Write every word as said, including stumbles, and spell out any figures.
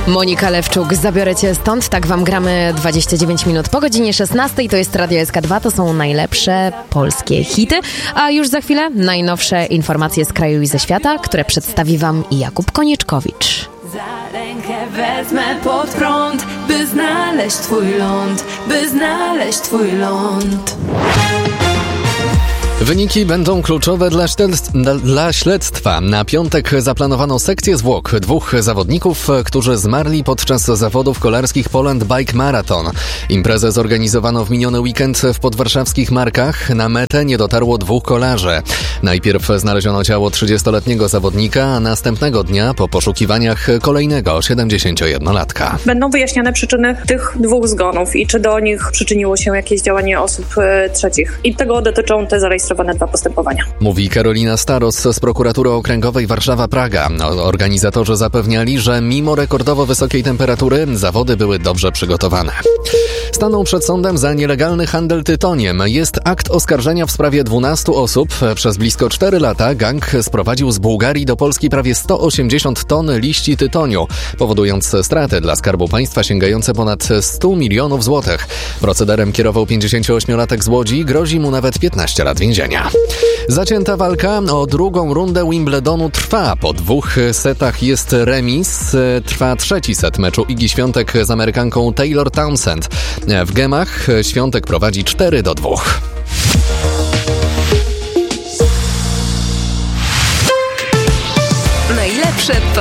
Monika Lewczuk, zabiorę cię stąd, tak wam gramy dwadzieścia dziewięć minut po godzinie szesnastej, to jest Radio S K dwa, to są najlepsze polskie hity, a już za chwilę najnowsze informacje z kraju i ze świata, które przedstawi wam Jakub Konieczkowicz. Za rękę wezmę pod prąd, by znaleźć twój ląd, by znaleźć twój ląd. Wyniki będą kluczowe dla, śledstw, dla śledztwa. Na piątek zaplanowano sekcję zwłok dwóch zawodników, którzy zmarli podczas zawodów kolarskich Poland Bike Marathon. Imprezę zorganizowano w miniony weekend w podwarszawskich Markach. Na metę nie dotarło dwóch kolarzy. Najpierw znaleziono ciało trzydziestoletniego zawodnika, a następnego dnia po poszukiwaniach kolejnego siedemdziesięciojednolatka. Będą wyjaśniane przyczyny tych dwóch zgonów i czy do nich przyczyniło się jakieś działanie osób e, trzecich. I tego dotyczą te zarejestrowane dwa postępowania. Mówi Karolina Staros z Prokuratury Okręgowej Warszawa-Praga. Organizatorzy zapewniali, że mimo rekordowo wysokiej temperatury zawody były dobrze przygotowane. Stanął przed sądem za nielegalny handel tytoniem. Jest akt oskarżenia w sprawie dwunastu osób. Przez blisko cztery lata gang sprowadził z Bułgarii do Polski prawie sto osiemdziesiąt ton liści tytoniu, powodując straty dla Skarbu Państwa sięgające ponad stu milionów złotych. Procederem kierował pięćdziesięcioośmiolatek z Łodzi, grozi mu nawet piętnaście lat więzienia. Zacięta walka o drugą rundę Wimbledonu trwa. Po dwóch setach jest remis. Trwa trzeci set meczu Igi Świątek z Amerykanką Taylor Townsend. W gemach Świątek prowadzi cztery do dwóch. Najlepsze to